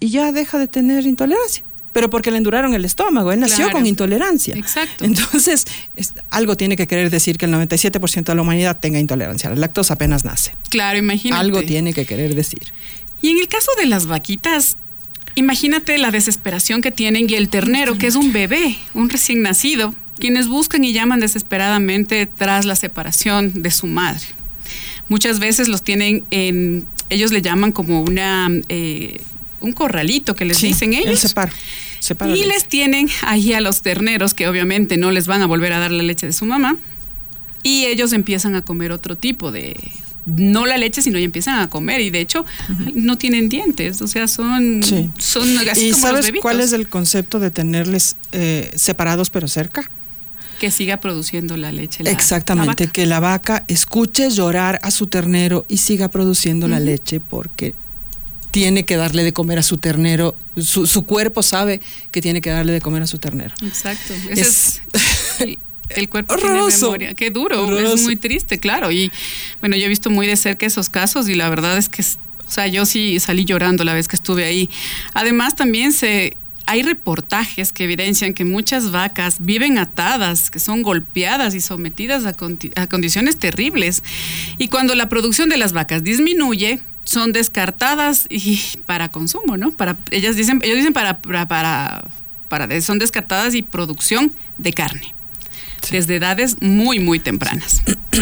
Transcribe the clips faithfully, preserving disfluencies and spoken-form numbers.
y ya deja de tener intolerancia. Pero porque le enduraron el estómago, él nació Claro. con intolerancia. Exacto. Entonces, es, algo tiene que querer decir que el noventa y siete por ciento de la humanidad tenga intolerancia. La lactosa apenas nace. Claro, imagínate. Algo tiene que querer decir. Y en el caso de las vaquitas, imagínate la desesperación que tienen y el ternero, que es un bebé, un recién nacido, quienes buscan y llaman desesperadamente tras la separación de su madre. Muchas veces los tienen en, ellos le llaman como una, eh, un corralito que les Sí, dicen ellos. el separo. separo Y leche. les tienen ahí a los terneros que obviamente no les van a volver a dar la leche de su mamá. Y ellos empiezan a comer otro tipo de, no la leche, sino ya empiezan a comer. Y de hecho, uh-huh. no tienen dientes, o sea, son, sí. son así ¿Y como sabes los bebitos. cuál es el concepto de tenerles eh, separados pero cerca? Que siga produciendo la leche. La, Exactamente, la vaca. que la vaca escuche llorar a su ternero y siga produciendo uh-huh. la leche, porque tiene que darle de comer a su ternero, su, su cuerpo sabe que tiene que darle de comer a su ternero. Exacto, ese es, es el, el cuerpo horroroso. Tiene memoria. Qué duro, horroroso. Es muy triste, claro. Y bueno, yo he visto muy de cerca esos casos y la verdad es que, o sea, yo sí salí llorando la vez que estuve ahí. Además también se... Hay reportajes que evidencian que muchas vacas viven atadas, que son golpeadas y sometidas a, conti- a condiciones terribles. Y cuando la producción de las vacas disminuye, son descartadas y para consumo, ¿no? Para ellas dicen, ellos dicen para para para, para son descartadas y producción de carne. Sí. Desde edades muy muy tempranas.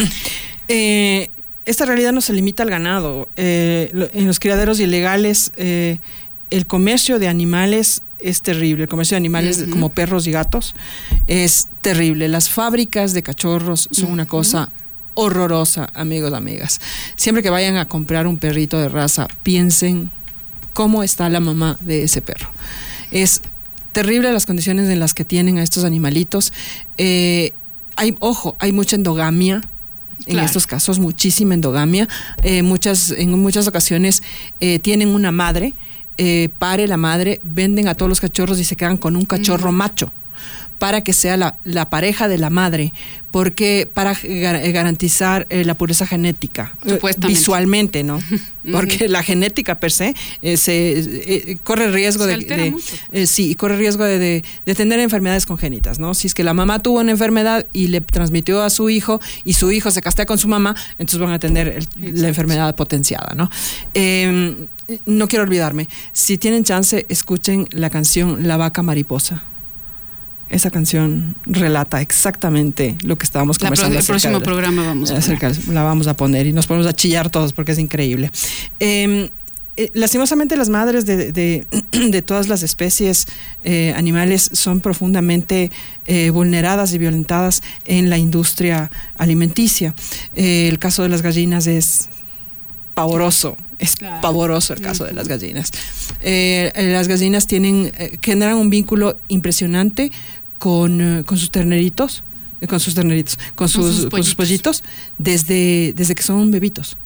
Eh, esta realidad no se limita al ganado. Eh, en los criaderos ilegales, eh, el comercio de animales es terrible. El comercio de animales uh-huh. como perros y gatos es terrible. Las fábricas de cachorros son uh-huh. una cosa horrorosa, amigos, amigas. Siempre que vayan a comprar un perrito de raza, piensen cómo está la mamá de ese perro. Es terrible las condiciones en las que tienen a estos animalitos. Eh, hay, ojo, hay mucha endogamia. En claro. estos casos, muchísima endogamia. Eh, muchas, en muchas ocasiones eh, tienen una madre. Eh, pare la madre, venden a todos los cachorros y se quedan con un cachorro mm. macho para que sea la, la pareja de la madre, porque para gar- garantizar eh, la pureza genética eh, visualmente, ¿no? Porque la genética per se eh, se eh, corre riesgo se de, de mucho, pues. eh, sí, corre riesgo de, de, de tener enfermedades congénitas, ¿no? Si es que la mamá tuvo una enfermedad y le transmitió a su hijo y su hijo se castea con su mamá, entonces van a tener el, la enfermedad potenciada, ¿no? Eh, no quiero olvidarme, si tienen chance, escuchen la canción La Vaca Mariposa. Esa canción relata exactamente lo que estábamos conversando. El próximo de, programa vamos a acerca, la vamos a poner y nos ponemos a chillar todos porque es increíble. Eh, eh, lastimosamente las madres de, de, de todas las especies eh, animales son profundamente eh, vulneradas y violentadas en la industria alimenticia. Eh, el caso de las gallinas es pavoroso, es claro. pavoroso el caso uh-huh. de las gallinas. Eh, las gallinas tienen, eh, generan un vínculo impresionante con, eh, con sus terneritos, eh, con sus terneritos, con sus, con sus, con sus pollitos, desde, desde que son bebitos.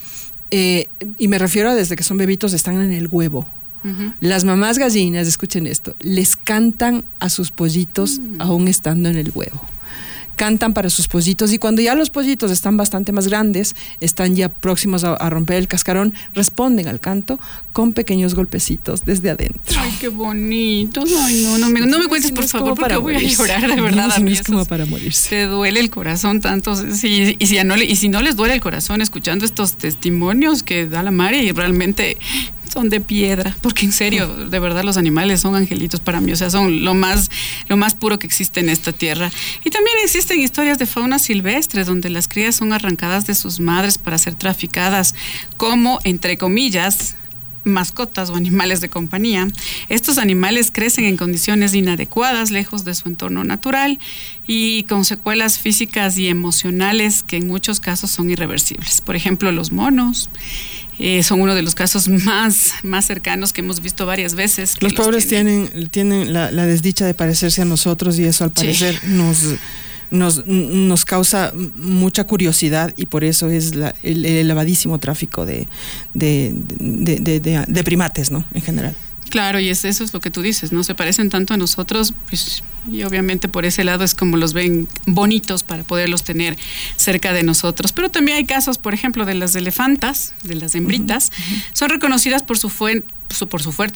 Eh, y me refiero a desde que son bebitos, están en el huevo. Uh-huh. Las mamás gallinas, escuchen esto, les cantan a sus pollitos uh-huh. aún estando en el huevo. Cantan para sus pollitos y cuando ya los pollitos están bastante más grandes, están ya próximos a, a romper el cascarón, responden al canto con pequeños golpecitos desde adentro. Ay, qué bonitos. Ay, no, no me, no me cuentes, por favor, porque voy a llorar, de verdad. No, es como para morirse. Te duele el corazón tanto. Sí, y, si ya no, y si no les duele el corazón escuchando estos testimonios que da la Mari, y realmente son de piedra, porque en serio, de verdad los animales son angelitos para mí, o sea, son lo más, lo más puro que existe en esta tierra. Y también existen historias de fauna silvestre donde las crías son arrancadas de sus madres para ser traficadas como, entre comillas, mascotas o animales de compañía. Estos animales crecen en condiciones inadecuadas, lejos de su entorno natural y con secuelas físicas y emocionales que en muchos casos son irreversibles. Por ejemplo, los monos. Eh, son uno de los casos más, más cercanos que hemos visto varias veces. Los pobres los tienen, tienen, tienen la, la desdicha de parecerse a nosotros y eso al parecer sí. nos, nos, nos causa mucha curiosidad y por eso es la, el, el elevadísimo tráfico de, de, de, de, de, de primates, ¿no? En general. Claro, y es, eso es lo que tú dices, ¿no? Se parecen tanto a nosotros, pues, y obviamente por ese lado es como los ven bonitos para poderlos tener cerca de nosotros. Pero también hay casos, por ejemplo, de las elefantas, de las hembritas, uh-huh, uh-huh. son reconocidas por su, fue, su, por su fuerte